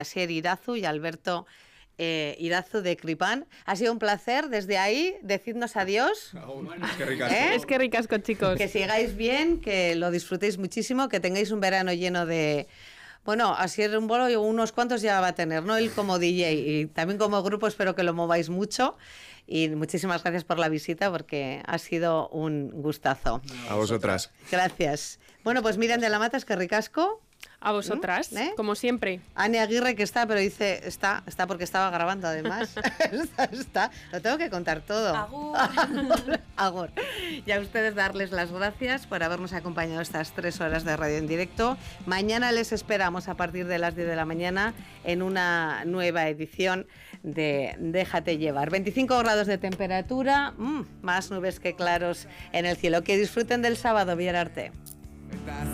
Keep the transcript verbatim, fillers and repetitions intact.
Asier Irazu y Alberto eh, Irazu de Cripan. Ha sido un placer. Desde ahí, decidnos adiós. Oh, bueno, es que ricasco. ¿Eh? Es que ricasco, chicos. Que sigáis bien, que lo disfrutéis muchísimo, que tengáis un verano lleno de... Bueno, Asier un bolo y unos cuantos ya va a tener, ¿no? Él como D J y también como grupo espero que lo mováis mucho. Y muchísimas gracias por la visita porque ha sido un gustazo. A vosotras. Gracias. Bueno, pues Miriam de la Mata, es que ricasco. A vosotras, ¿eh? Como siempre. Ane Aguirre, que está, pero dice, está, está porque estaba grabando además. está, está, lo tengo que contar todo. Agur. Agur. Y a ustedes darles las gracias por habernos acompañado estas tres horas de radio en directo. Mañana les esperamos a partir de las diez de la mañana en una nueva edición de Déjate llevar. veinticinco grados de temperatura, mmm, más nubes que claros en el cielo. Que disfruten del sábado, Villararte.